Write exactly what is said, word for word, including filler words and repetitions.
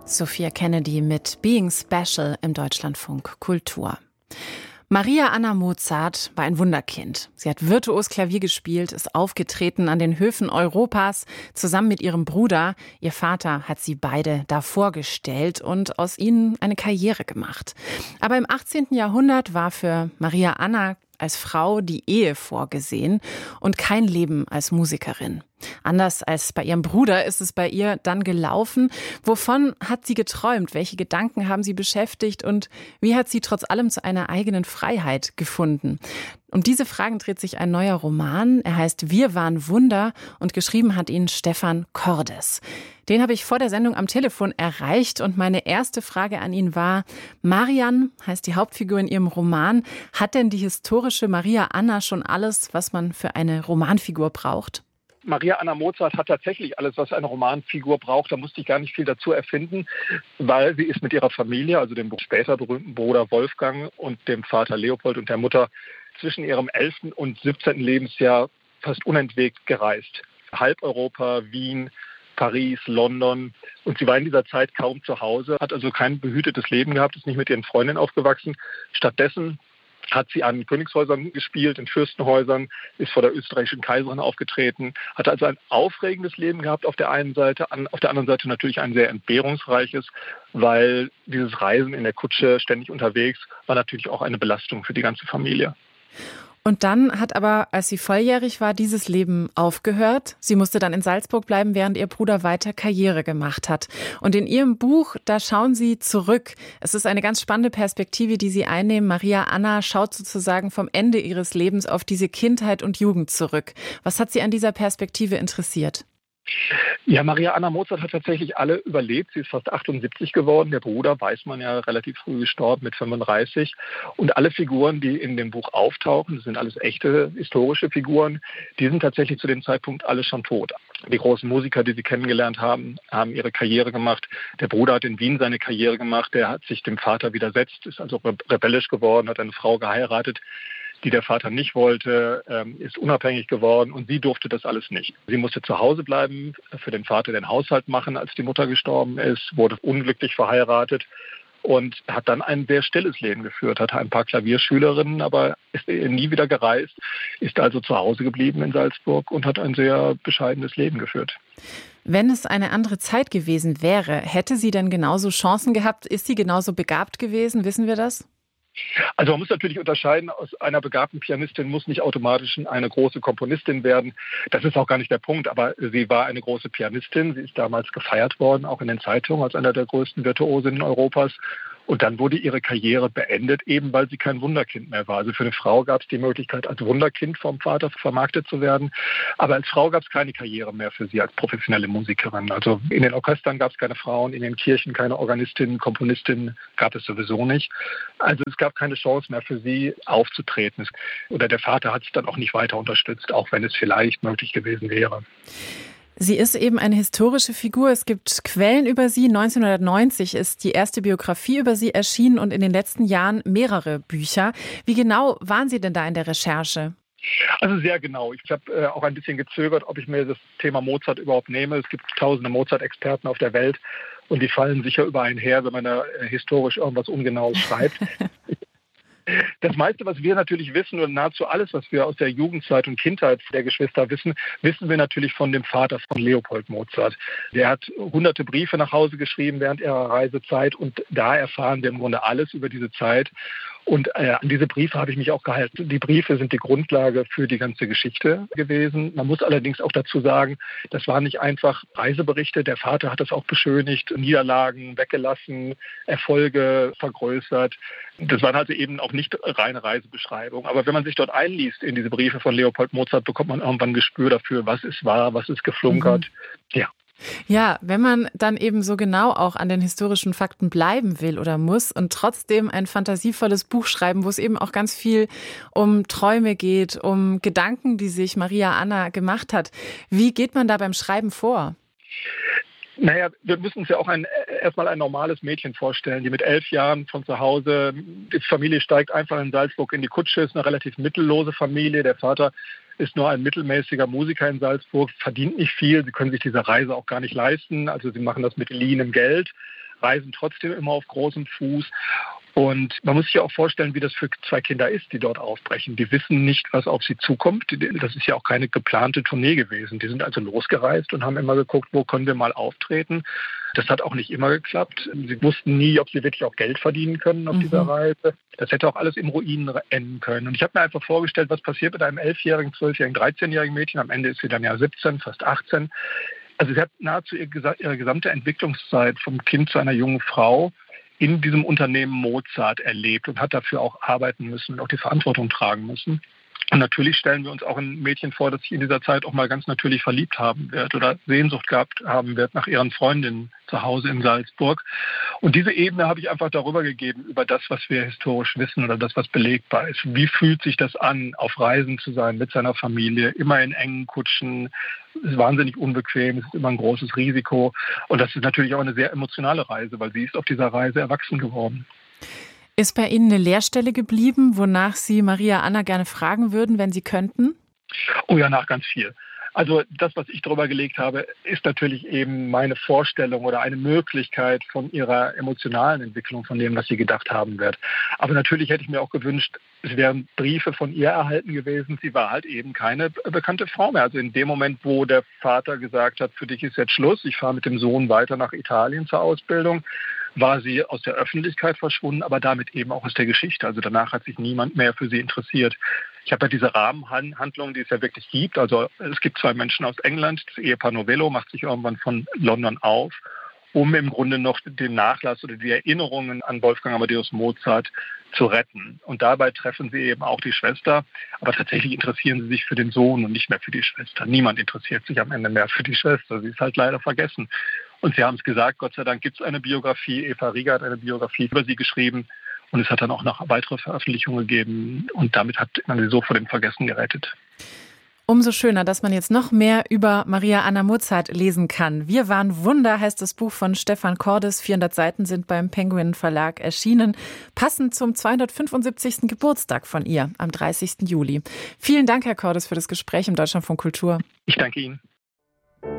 Sophia Kennedy mit Being Special im Deutschlandfunk Kultur. Maria Anna Mozart war ein Wunderkind. Sie hat virtuos Klavier gespielt, ist aufgetreten an den Höfen Europas, zusammen mit ihrem Bruder. Ihr Vater hat sie beide da vorgestellt und aus ihnen eine Karriere gemacht. Aber im achtzehnten Jahrhundert war für Maria Anna als Frau die Ehe vorgesehen und kein Leben als Musikerin. Anders als bei ihrem Bruder ist es bei ihr dann gelaufen. Wovon hat sie geträumt? Welche Gedanken haben sie beschäftigt? Und wie hat sie trotz allem zu einer eigenen Freiheit gefunden? Um diese Fragen dreht sich ein neuer Roman. Er heißt Wir waren Wunder und geschrieben hat ihn Stefan Cordes. Den habe ich vor der Sendung am Telefon erreicht und meine erste Frage an ihn war: Marian heißt die Hauptfigur in Ihrem Roman. Hat denn die historische Maria Anna schon alles, was man für eine Romanfigur braucht? Maria Anna Mozart hat tatsächlich alles, was eine Romanfigur braucht. Da musste ich gar nicht viel dazu erfinden, weil sie ist mit ihrer Familie, also dem später berühmten Bruder Wolfgang und dem Vater Leopold und der Mutter, zwischen ihrem elften und siebzehnten Lebensjahr fast unentwegt gereist. Halb Europa, Wien, Paris, London. Und sie war in dieser Zeit kaum zu Hause, hat also kein behütetes Leben gehabt, ist nicht mit ihren Freundinnen aufgewachsen. Stattdessen hat sie an Königshäusern gespielt, in Fürstenhäusern, ist vor der österreichischen Kaiserin aufgetreten, hat also ein aufregendes Leben gehabt auf der einen Seite, an, auf der anderen Seite natürlich ein sehr entbehrungsreiches, weil dieses Reisen in der Kutsche ständig unterwegs war natürlich auch eine Belastung für die ganze Familie. Und dann hat aber, als sie volljährig war, dieses Leben aufgehört. Sie musste dann in Salzburg bleiben, während ihr Bruder weiter Karriere gemacht hat. Und in ihrem Buch, da schauen sie zurück. Es ist eine ganz spannende Perspektive, die sie einnehmen. Maria Anna schaut sozusagen vom Ende ihres Lebens auf diese Kindheit und Jugend zurück. Was hat sie an dieser Perspektive interessiert? Ja, Maria Anna Mozart hat tatsächlich alle überlebt. Sie ist fast achtundsiebzig geworden. Der Bruder, weiß man ja, relativ früh gestorben mit fünfunddreißig. Und alle Figuren, die in dem Buch auftauchen, das sind alles echte historische Figuren, die sind tatsächlich zu dem Zeitpunkt alle schon tot. Die großen Musiker, die sie kennengelernt haben, haben ihre Karriere gemacht. Der Bruder hat in Wien seine Karriere gemacht. Der hat sich dem Vater widersetzt, ist also rebellisch geworden, hat eine Frau geheiratet, die der Vater nicht wollte, ist unabhängig geworden und sie durfte das alles nicht. Sie musste zu Hause bleiben, für den Vater den Haushalt machen, als die Mutter gestorben ist, wurde unglücklich verheiratet und hat dann ein sehr stilles Leben geführt, hatte ein paar Klavierschülerinnen, aber ist nie wieder gereist, ist also zu Hause geblieben in Salzburg und hat ein sehr bescheidenes Leben geführt. Wenn es eine andere Zeit gewesen wäre, hätte sie denn genauso Chancen gehabt? Ist sie genauso begabt gewesen? Wissen wir das? Also man muss natürlich unterscheiden, aus einer begabten Pianistin muss nicht automatisch eine große Komponistin werden. Das ist auch gar nicht der Punkt, aber sie war eine große Pianistin. Sie ist damals gefeiert worden, auch in den Zeitungen, als einer der größten Virtuosinnen Europas. Und dann wurde ihre Karriere beendet, eben weil sie kein Wunderkind mehr war. Also für eine Frau gab es die Möglichkeit, als Wunderkind vom Vater vermarktet zu werden. Aber als Frau gab es keine Karriere mehr für sie als professionelle Musikerin. Also in den Orchestern gab es keine Frauen, in den Kirchen keine Organistinnen, Komponistinnen gab es sowieso nicht. Also es gab keine Chance mehr für sie aufzutreten. Oder der Vater hat es dann auch nicht weiter unterstützt, auch wenn es vielleicht möglich gewesen wäre. Sie ist eben eine historische Figur. Es gibt Quellen über sie. neunzehnhundertneunzig ist die erste Biografie über sie erschienen und in den letzten Jahren mehrere Bücher. Wie genau waren Sie denn da in der Recherche? Also sehr genau. Ich habe äh, auch ein bisschen gezögert, ob ich mir das Thema Mozart überhaupt nehme. Es gibt tausende Mozart-Experten auf der Welt und die fallen sicher über einen her, wenn man da äh, historisch irgendwas Ungenaues schreibt. Das meiste, was wir natürlich wissen und nahezu alles, was wir aus der Jugendzeit und Kindheit der Geschwister wissen, wissen wir natürlich von dem Vater von Leopold Mozart. Der hat hunderte Briefe nach Hause geschrieben während ihrer Reisezeit und da erfahren wir im Grunde alles über diese Zeit. Und äh, an diese Briefe habe ich mich auch gehalten. Die Briefe sind die Grundlage für die ganze Geschichte gewesen. Man muss allerdings auch dazu sagen, das waren nicht einfach Reiseberichte. Der Vater hat das auch beschönigt, Niederlagen weggelassen, Erfolge vergrößert. Das waren also eben auch nicht reine Reisebeschreibungen. Aber wenn man sich dort einliest in diese Briefe von Leopold Mozart, bekommt man irgendwann ein Gespür dafür, was ist wahr, was ist geflunkert. Mhm. Ja. Ja, wenn man dann eben so genau auch an den historischen Fakten bleiben will oder muss und trotzdem ein fantasievolles Buch schreiben, wo es eben auch ganz viel um Träume geht, um Gedanken, die sich Maria Anna gemacht hat. Wie geht man da beim Schreiben vor? Naja, wir müssen uns ja auch ein, erstmal ein normales Mädchen vorstellen, die mit elf Jahren von zu Hause, die Familie steigt einfach in Salzburg in die Kutsche, ist eine relativ mittellose Familie. Der Vater ist nur ein mittelmäßiger Musiker in Salzburg, verdient nicht viel. Sie können sich diese Reise auch gar nicht leisten. Also sie machen das mit geliehenem Geld. reisen trotzdem immer auf großem Fuß. Und man muss sich ja auch vorstellen, wie das für zwei Kinder ist, die dort aufbrechen. Die wissen nicht, was auf sie zukommt. Das ist ja auch keine geplante Tournee gewesen. Die sind also losgereist und haben immer geguckt, wo können wir mal auftreten. Das hat auch nicht immer geklappt. Sie wussten nie, ob sie wirklich auch Geld verdienen können auf mhm. dieser Reise. Das hätte auch alles im Ruinen enden können. Und ich habe mir einfach vorgestellt, was passiert mit einem elfjährigen, zwölfjährigen, dreizehnjährigen Mädchen. Am Ende ist sie dann ja siebzehn, fast achtzehn. Also sie hat nahezu ihre gesamte Entwicklungszeit vom Kind zu einer jungen Frau in diesem Unternehmen Mozart erlebt und hat dafür auch arbeiten müssen und auch die Verantwortung tragen müssen. Und natürlich stellen wir uns auch ein Mädchen vor, das sich in dieser Zeit auch mal ganz natürlich verliebt haben wird oder Sehnsucht gehabt haben wird nach ihren Freundinnen zu Hause in Salzburg. Und diese Ebene habe ich einfach darüber gegeben, über das, was wir historisch wissen oder das, was belegbar ist. Wie fühlt sich das an, auf Reisen zu sein mit seiner Familie, immer in engen Kutschen? Es ist wahnsinnig unbequem, es ist immer ein großes Risiko. Und das ist natürlich auch eine sehr emotionale Reise, weil sie ist auf dieser Reise erwachsen geworden. Ist bei Ihnen eine Leerstelle geblieben, wonach Sie Maria Anna gerne fragen würden, wenn Sie könnten? Oh ja, nach ganz viel. Also das, was ich darüber gelegt habe, ist natürlich eben meine Vorstellung oder eine Möglichkeit von ihrer emotionalen Entwicklung, von dem, was sie gedacht haben wird. Aber natürlich hätte ich mir auch gewünscht, es wären Briefe von ihr erhalten gewesen. Sie war halt eben keine bekannte Frau mehr. Also in dem Moment, wo der Vater gesagt hat, für dich ist jetzt Schluss, ich fahre mit dem Sohn weiter nach Italien zur Ausbildung, war sie aus der Öffentlichkeit verschwunden, aber damit eben auch aus der Geschichte. Also danach hat sich niemand mehr für sie interessiert. Ich habe ja diese Rahmenhandlung, die es ja wirklich gibt. Also es gibt zwei Menschen aus England, das Ehepaar Novello macht sich irgendwann von London auf, um im Grunde noch den Nachlass oder die Erinnerungen an Wolfgang Amadeus Mozart zu retten. Und dabei treffen sie eben auch die Schwester. Aber tatsächlich interessieren sie sich für den Sohn und nicht mehr für die Schwester. Niemand interessiert sich am Ende mehr für die Schwester. Sie ist halt leider vergessen. Und Sie haben es gesagt, Gott sei Dank gibt es eine Biografie. Eva Rieger hat eine Biografie über sie geschrieben. Und es hat dann auch noch weitere Veröffentlichungen gegeben. Und damit hat man sie so vor dem Vergessen gerettet. Umso schöner, dass man jetzt noch mehr über Maria Anna Mozart lesen kann. Wir waren Wunder heißt das Buch von Stefan Cordes. vierhundert Seiten sind beim Penguin Verlag erschienen. Passend zum zweihundertfünfundsiebzigsten Geburtstag von ihr am dreißigsten Juli. Vielen Dank, Herr Cordes, für das Gespräch im Deutschlandfunk Kultur. Ich danke Ihnen.